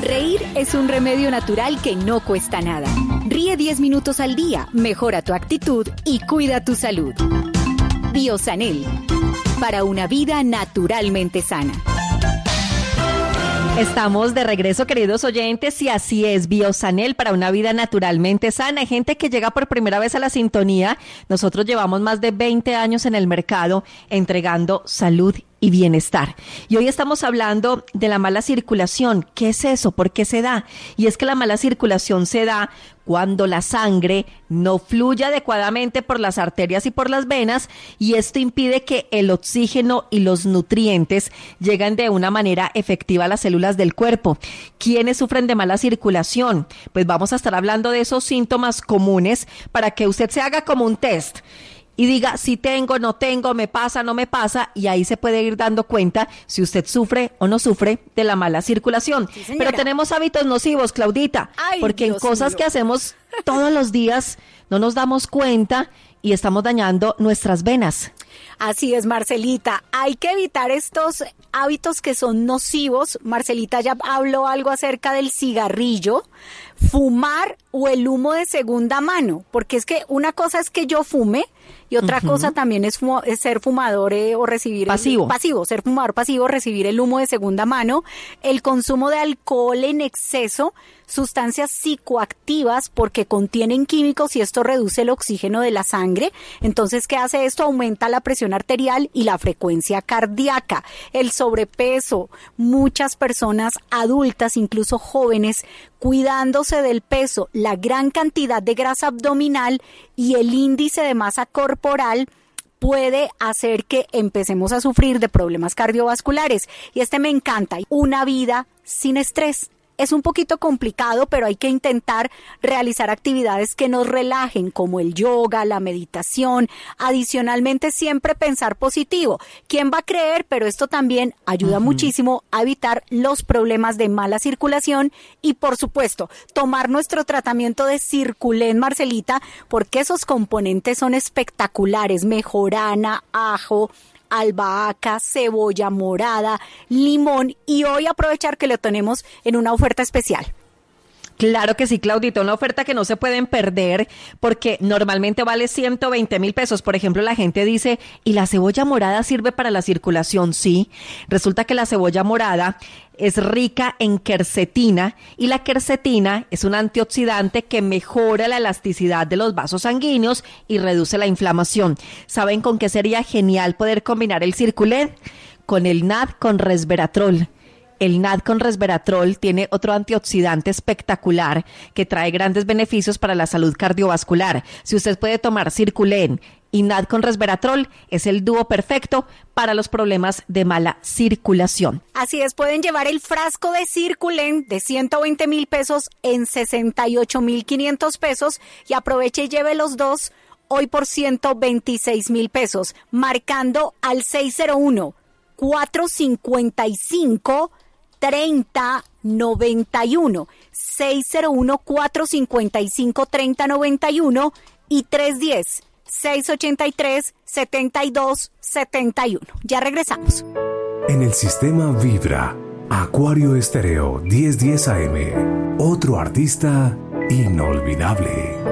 Reír es un remedio natural que no cuesta nada. Ríe 10 minutos al día, mejora tu actitud y cuida tu salud. Biosanel, para una vida naturalmente sana. Estamos de regreso, queridos oyentes, y así es, Biosanel para una vida naturalmente sana. Hay gente que llega por primera vez a la sintonía. Nosotros llevamos más de 20 años en el mercado entregando salud y bienestar. Y hoy estamos hablando de la mala circulación. ¿Qué es eso? ¿Por qué se da? Y es que la mala circulación se da cuando la sangre no fluye adecuadamente por las arterias y por las venas, y esto impide que el oxígeno y los nutrientes lleguen de una manera efectiva a las células del cuerpo. ¿Quiénes sufren de mala circulación? Pues vamos a estar hablando de esos síntomas comunes para que usted se haga como un test y diga si tengo, no tengo, me pasa, no me pasa, y ahí se puede ir dando cuenta si usted sufre o no sufre de la mala circulación. Sí, pero tenemos hábitos nocivos, Claudita, porque Dios en cosas mío que hacemos todos los días no nos damos cuenta y estamos dañando nuestras venas. Así es, Marcelita. Hay que evitar estos hábitos que son nocivos. Marcelita ya habló algo acerca del cigarrillo, fumar o el humo de segunda mano, porque es que una cosa es que yo fume y otra cosa también es ser fumador o recibir ser fumador pasivo, recibir el humo de segunda mano, el consumo de alcohol en exceso, sustancias psicoactivas porque contienen químicos y esto reduce el oxígeno de la sangre. Entonces, ¿qué hace esto? Aumenta la presión arterial y la frecuencia cardíaca. El sobrepeso, muchas personas adultas, incluso jóvenes, cuidándose del peso, la gran cantidad de grasa abdominal y el índice de masa corporal puede hacer que empecemos a sufrir de problemas cardiovasculares. Y este me encanta, una vida sin estrés. Es un poquito complicado, pero hay que intentar realizar actividades que nos relajen, como el yoga, la meditación. Adicionalmente, siempre pensar positivo. ¿Quién va a creer? Pero esto también ayuda muchísimo a evitar los problemas de mala circulación y, por supuesto, tomar nuestro tratamiento de Circulen, Marcelita, porque esos componentes son espectaculares. Mejorana, ajo, albahaca, cebolla morada, limón, y hoy aprovechar que lo tenemos en una oferta especial. Claro que sí, Claudita, una oferta que no se pueden perder porque normalmente vale 120,000 pesos. Por ejemplo, la gente dice, ¿y la cebolla morada sirve para la circulación? Sí, resulta que la cebolla morada es rica en quercetina y la quercetina es un antioxidante que mejora la elasticidad de los vasos sanguíneos y reduce la inflamación. ¿Saben con qué sería genial poder combinar el Circulen? Con el NAD con resveratrol. El NAD con resveratrol tiene otro antioxidante espectacular que trae grandes beneficios para la salud cardiovascular. Si usted puede tomar Circulen y NAD con resveratrol, es el dúo perfecto para los problemas de mala circulación. Así es, pueden llevar el frasco de Circulen de 120,000 pesos en 68,500 pesos y aproveche y lleve los dos hoy por 126,000 pesos, marcando al 601-455-3091, 601-455-3091 y 310-683-7271. Ya regresamos. En el sistema Vibra, Acuario Estéreo 1010 AM, otro artista inolvidable.